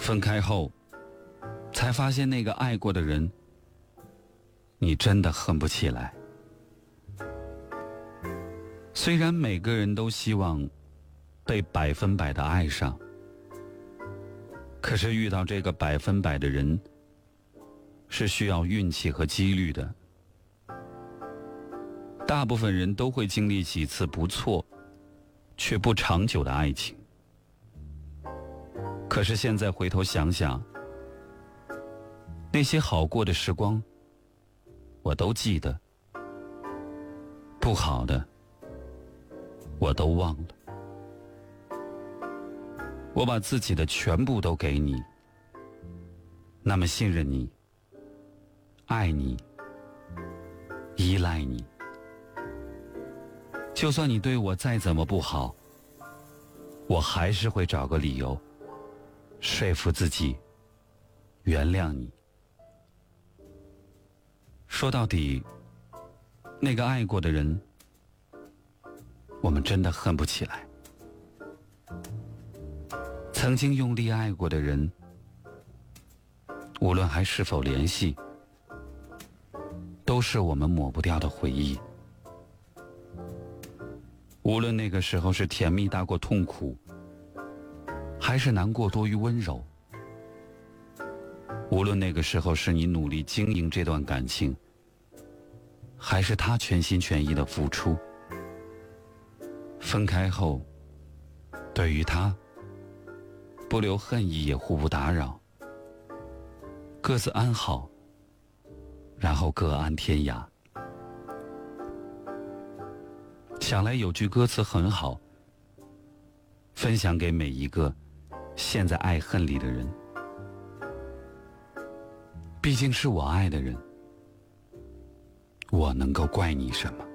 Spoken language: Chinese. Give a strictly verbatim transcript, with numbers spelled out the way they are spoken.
分开后，才发现那个爱过的人，你真的恨不起来。虽然每个人都希望被百分百的爱上，可是遇到这个百分百的人，是需要运气和几率的。大部分人都会经历几次不错却不长久的爱情，可是现在回头想想，那些好过的时光我都记得，不好的我都忘了。我把自己的全部都给你，那么信任你，爱你，依赖你。就算你对我再怎么不好，我还是会找个理由说服自己原谅你。说到底，那个爱过的人，我们真的恨不起来。曾经用力爱过的人，无论还是否联系，都是我们抹不掉的回忆。无论那个时候是甜蜜大过痛苦，还是难过多于温柔，无论那个时候是你努力经营这段感情，还是他全心全意的付出，分开后，对于他不留恨意，也互不打扰，各自安好，然后各安天涯。想来有句歌词很好，分享给每一个陷在爱恨里的人。毕竟是我爱的人，我能够怪你什么？